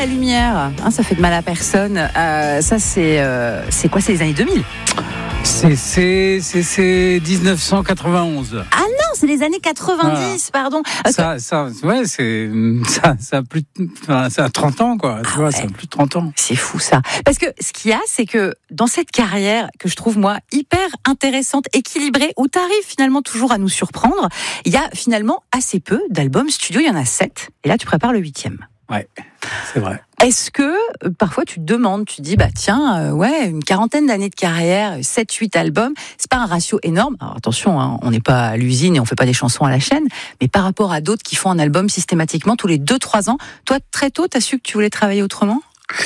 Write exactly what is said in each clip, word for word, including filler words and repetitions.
la lumière, hein, ça fait de mal à personne. Euh, ça, c'est, euh, c'est quoi? C'est les années deux mille? C'est, c'est, c'est, c'est dix-neuf cent quatre-vingt-onze. Ah non, c'est les années quatre-vingt-dix, ah. pardon. Ça, ça, ouais, c'est, ça, ça a plus, enfin, ça a trente ans, quoi. Tu ah vois, ouais. Ça a plus de trente ans. C'est fou, ça. Parce que ce qu'il y a, c'est que dans cette carrière que je trouve, moi, hyper intéressante, équilibrée, où tu arrives finalement toujours à nous surprendre, il y a finalement assez peu d'albums studio. Il y en a sept. Et là, tu prépares le huitième. Ouais, c'est vrai. Est-ce que euh, parfois tu te demandes, tu te dis bah tiens euh, ouais une quarantaine d'années de carrière, sept huit albums, c'est pas un ratio énorme. Alors attention, hein, on n'est pas à l'usine et on fait pas des chansons à la chaîne, mais par rapport à d'autres qui font un album systématiquement tous les deux trois ans, toi très tôt t'as su que tu voulais travailler autrement?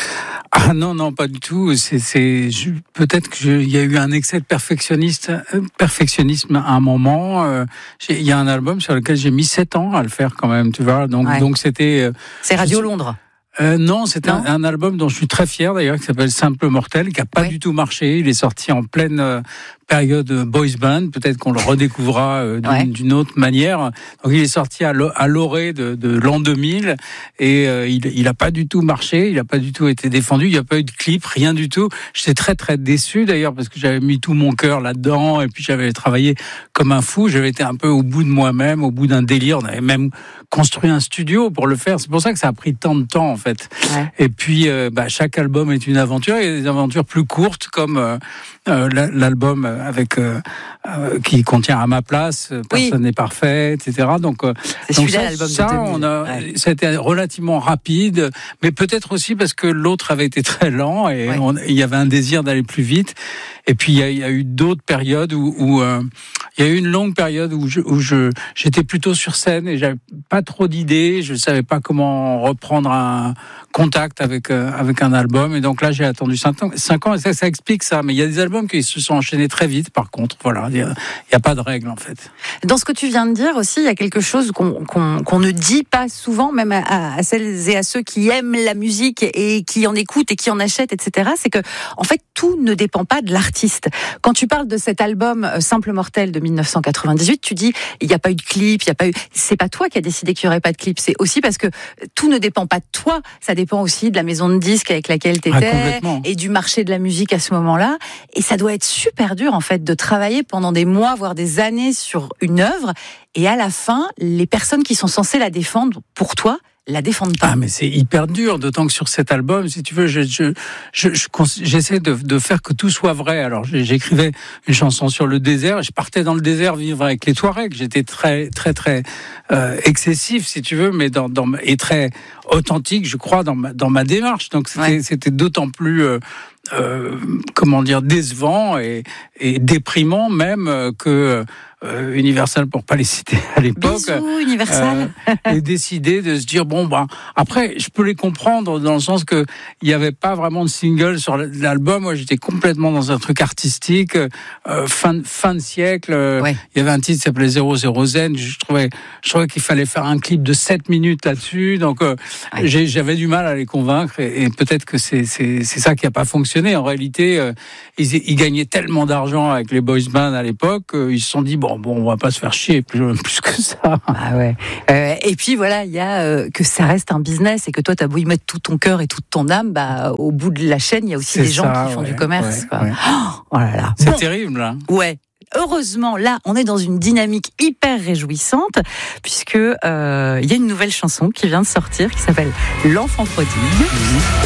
Ah non, non, pas du tout. C'est, c'est, je, peut-être qu'il y a eu un excès de perfectionniste, euh, perfectionnisme à un moment. Euh, il y a un album sur lequel j'ai mis sept ans à le faire quand même, tu vois. Donc, ouais. donc c'était. Euh, c'est Radio Londres. Euh, non, c'est un, un album dont je suis très fier d'ailleurs, qui s'appelle Simple Mortel, qui a pas oui. du tout marché. Il est sorti en pleine euh, période boys band. Peut-être qu'on le redécouvrira euh, d'une, ouais. d'une autre manière. Donc il est sorti à, l'o- à l'orée de, de l'an deux mille et euh, il, il a pas du tout marché. Il a pas du tout été défendu. Il n'y a pas eu de clip, rien du tout. J'étais très très déçu d'ailleurs parce que j'avais mis tout mon cœur là-dedans et puis j'avais travaillé comme un fou. J'avais été un peu au bout de moi-même, au bout d'un délire. On avait même construit un studio pour le faire. C'est pour ça que ça a pris tant de temps en fait. Ouais. Et puis, euh, bah, chaque album est une aventure. Il y a des aventures plus courtes, comme euh, euh, l'album avec euh, euh, qui contient À ma place, Personne n'est oui. parfait, et cetera. Donc, euh, donc ça, l'album ça, de on a, ouais. ça a été relativement rapide, mais peut-être aussi parce que l'autre avait été très lent et ouais. on, il y avait un désir d'aller plus vite. Et puis il y a, il y a eu d'autres périodes où, où euh, il y a eu une longue période où je, où je j'étais plutôt sur scène et j'avais pas trop d'idées, je savais pas comment reprendre un contact avec euh, avec un album et donc là j'ai attendu cinq ans, cinq ans et ça, ça explique ça. Mais il y a des albums qui se sont enchaînés très vite. Par contre, voilà, il y a, il y a pas de règle en fait. Dans ce que tu viens de dire aussi, il y a quelque chose qu'on qu'on, qu'on ne dit pas souvent, même à, à celles et à ceux qui aiment la musique et qui en écoutent et qui en achètent, et cetera. C'est que en fait tout ne dépend pas de l'artiste. Quand tu parles de cet album Simple Mortel de dix-neuf cent quatre-vingt-dixhuit, tu dis il n'y a pas eu de clip, il y a pas eu. C'est pas toi qui as décidé qu'il y aurait pas de clip. C'est aussi parce que tout ne dépend pas de toi. Ça dépend aussi de la maison de disques avec laquelle tu étais ah, et du marché de la musique à ce moment-là. Et ça doit être super dur en fait de travailler pendant des mois, voire des années sur une œuvre. Et à la fin, les personnes qui sont censées la défendre pour toi la défendent pas. Ah mais c'est hyper dur, d'autant que sur cet album, si tu veux, je, je, je, je j'essaie de, de faire que tout soit vrai. Alors j'écrivais une chanson sur le désert, je partais dans le désert vivre avec les Touaregs. J'étais très très très euh, excessif, si tu veux, mais dans, dans et très authentique, je crois, dans ma dans ma démarche. Donc c'était ouais. c'était d'autant plus euh, euh, comment dire décevant et, et déprimant même euh, que Euh, Universal, pour pas les citer à l'époque, Bisous, Universal. euh, et décidé de se dire bon bah après je peux les comprendre dans le sens que il y avait pas vraiment de single sur l'album. Moi j'étais complètement dans un truc artistique euh, fin fin de siècle. Euh, ouais. Il y avait un titre qui s'appelait zéro zéro Zen. Je trouvais je trouvais qu'il fallait faire un clip de sept minutes là-dessus. Donc euh, ouais. j'ai, j'avais du mal à les convaincre et, et peut-être que c'est c'est c'est ça qui a pas fonctionné. En réalité, euh, ils ils gagnaient tellement d'argent avec les boys bands à l'époque, euh, ils se sont dit bon Bon, bon, on va pas se faire chier plus, plus que ça. Ah ouais. Euh, et puis voilà, il y a euh, que ça reste un business et que toi, t'as beau y mettre tout ton cœur et toute ton âme, bah au bout de la chaîne, il y a aussi c'est des gens ça, qui font ouais, du commerce. Ouais, quoi. Ouais. Oh là là. C'est bon. terrible, là. Ouais. Heureusement, là, on est dans une dynamique hyper réjouissante puisque il euh, y a une nouvelle chanson qui vient de sortir qui s'appelle L'Enfant Prodigue. Mmh.